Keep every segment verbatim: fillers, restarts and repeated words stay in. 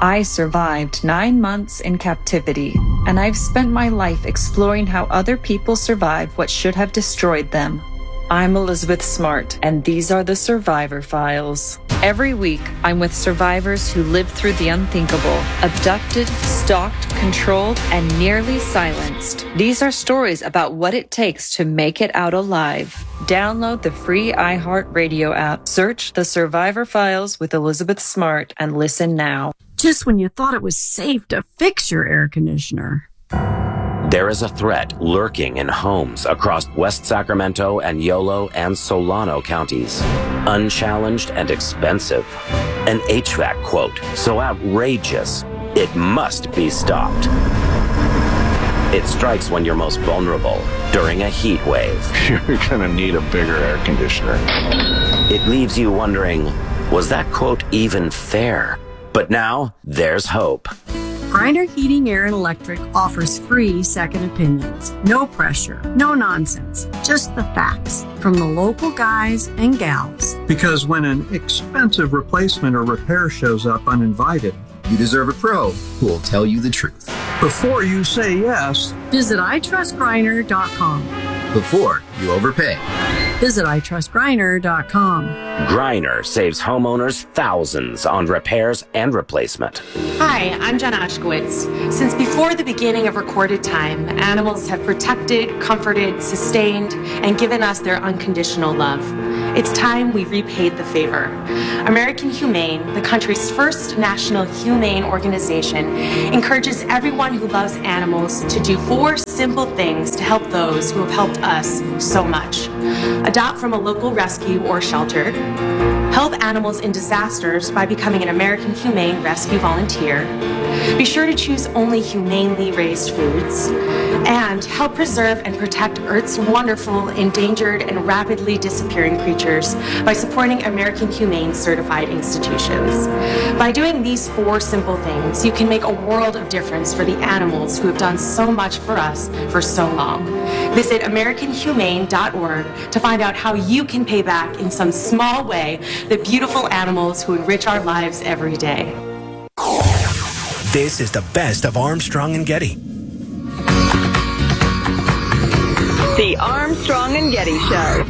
I survived nine months in captivity, and I've spent my life exploring how other people survive what should have destroyed them. I'm Elizabeth Smart, and these are the Survivor Files. Every week, I'm with survivors who lived through the unthinkable, abducted, stalked, controlled, and nearly silenced. These are stories about what it takes to make it out alive. Download the free iHeartRadio app, search The Survivor Files with Elizabeth Smart, and listen now. Just when you thought it was safe to fix your air conditioner. There is a threat lurking in homes across West Sacramento and Yolo and Solano counties. Unchallenged and expensive. An H V A C quote so outrageous, it must be stopped. It strikes when you're most vulnerable, during a heat wave. You're gonna need a bigger air conditioner. It leaves you wondering, was that quote even fair? But now, there's hope. Grindr Heating, Air, and Electric offers free second opinions. No pressure, no nonsense, just the facts from the local guys and gals. Because when an expensive replacement or repair shows up uninvited, you deserve a pro who will tell you the truth. Before you say yes, visit I trust grindr dot com. Before you overpay, visit I trust grindr dot com. Grindr saves homeowners thousands on repairs and replacement. Hi, I'm Jenna Ushkowitz. Since before the beginning of recorded time, animals have protected, comforted, sustained, and given us their unconditional love. It's time we repaid the favor. American Humane, the country's first national humane organization, encourages everyone who loves animals to do four simple things to help those who have helped us so much. Adopt from a local rescue or shelter. Help animals in disasters by becoming an American Humane Rescue Volunteer. Be sure to choose only humanely raised foods. And help preserve and protect Earth's wonderful, endangered, and rapidly disappearing creatures by supporting American Humane certified institutions. By doing these four simple things, you can make a world of difference for the animals who have done so much for us for so long. Visit American Humane dot org to find out how you can pay back in some small way the beautiful animals who enrich our lives every day. This is the best of Armstrong and Getty. The Armstrong and Getty Show.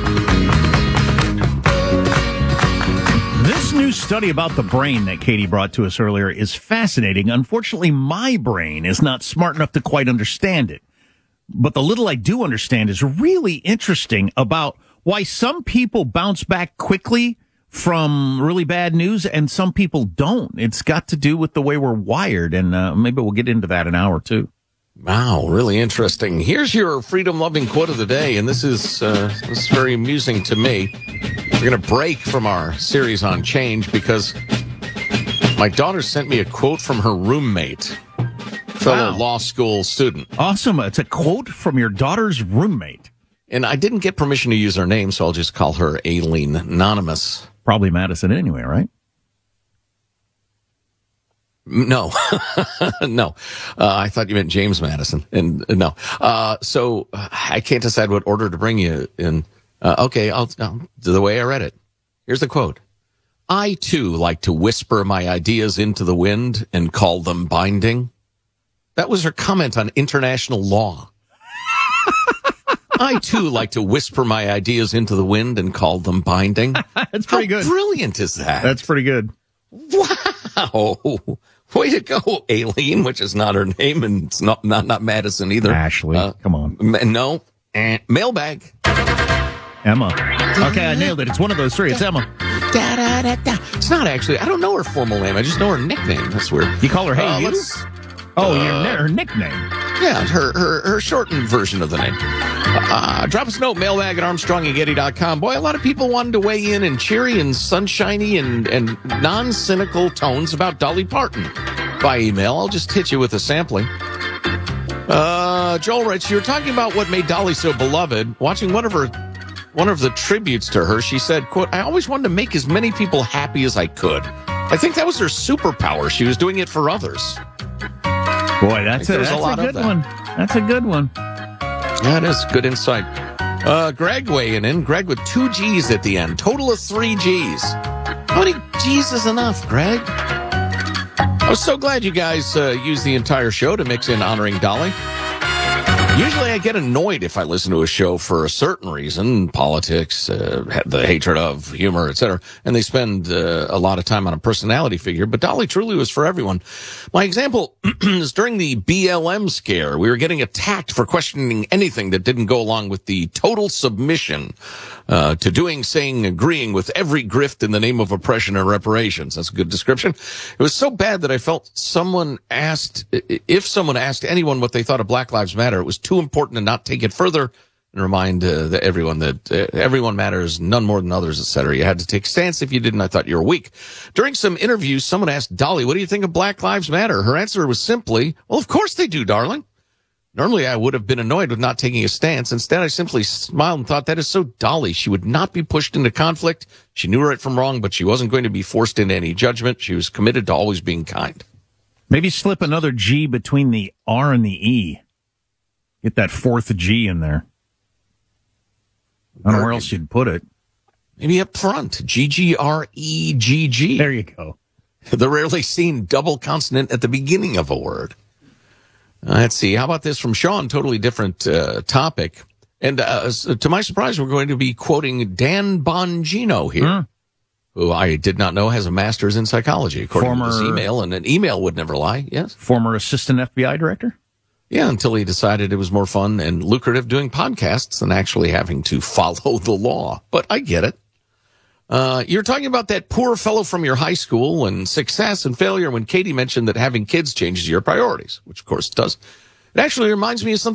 This new study about the brain that Katie brought to us earlier is fascinating. Unfortunately, my brain is not smart enough to quite understand it. But the little I do understand is really interesting about why some people bounce back quickly from really bad news and some people don't. It's got to do with the way we're wired, and uh, maybe we'll get into that in an hour, too. Wow, really interesting. Here's your freedom-loving quote of the day, and this is uh, this is very amusing to me. We're going to break from our series on change because my daughter sent me a quote from her roommate, fellow wow. law school student. Awesome. It's a quote from your daughter's roommate. And I didn't get permission to use her name, so I'll just call her Aileen Anonymous. Probably Madison anyway, right? No, no. Uh, I thought you meant James Madison, and uh, no. Uh, so uh, I can't decide what order to bring you in. Uh, okay, I'll, I'll do the way I read it. Here's the quote. I, too, like to whisper my ideas into the wind and call them binding. That was her comment on international law. I, too, like to whisper my ideas into the wind and call them binding. That's pretty How good. brilliant is that? That's pretty good. Wow. Way to go, Aileen, which is not her name, and it's not not, not Madison either. Ashley, uh, come on. M- no. Eh, mailbag. Emma. Okay, I nailed it. It's one of those three. It's Emma. Da, da, da, da. It's not actually. I don't know her formal name. I just know her nickname. That's weird. You call her Hey uh, You? Oh, uh, your, her nickname. Yeah, her, her her shortened version of the name. Uh, drop us a note, mailbag at armstrong and getty dot com. Boy, a lot of people wanted to weigh in in cheery and sunshiny and, and non-cynical tones about Dolly Parton by email. I'll just hit you with a sampling. Uh, Joel writes, you were talking about what made Dolly so beloved. Watching one of her, one of the tributes to her, she said, quote, I always wanted to make as many people happy as I could. I think that was her superpower. She was doing it for others. Boy, that's a, that's a, a good one. That's a good one. That is good insight. Uh, Greg weighing in. Greg with two G's at the end. Total of three G's. How many G's is enough, Greg? I was so glad you guys uh, used the entire show to mix in honoring Dolly. Usually I get annoyed if I listen to a show for a certain reason, politics, uh, the hatred of, humor, et cetera, and they spend uh, a lot of time on a personality figure, but Dolly truly was for everyone. My example is during the B L M scare. We were getting attacked for questioning anything that didn't go along with the total submission uh, to doing, saying, agreeing with every grift in the name of oppression and reparations. That's a good description. It was so bad that I felt someone asked, if someone asked anyone what they thought of Black Lives Matter, it was too important to not take it further and remind uh, the, everyone that uh, everyone matters, none more than others, et cetera. You had to take a stance. If you didn't, I thought you were weak. During some interviews, someone asked Dolly, what do you think of Black Lives Matter? Her answer was simply, well, of course they do, darling. Normally, I would have been annoyed with not taking a stance. Instead, I simply smiled and thought, that is so Dolly. She would not be pushed into conflict. She knew right from wrong, but she wasn't going to be forced into any judgment. She was committed to always being kind. Maybe slip another G between the R and the E. Get that fourth G in there. I don't know where else you'd put it. Maybe up front. G G R E G G. There you go. The rarely seen double consonant at the beginning of a word. Uh, let's see. How about this from Sean? Totally different uh, topic. And uh, to my surprise, we're going to be quoting Dan Bongino here, hmm. who I did not know has a master's in psychology, according Former, to this email. And an email would never lie. Yes. Former assistant F B I director? Yeah, until he decided it was more fun and lucrative doing podcasts than actually having to follow the law. But I get it. Uh, you're talking about that poor fellow from your high school and success and failure when Katie mentioned that having kids changes your priorities, which of course it does. It actually reminds me of something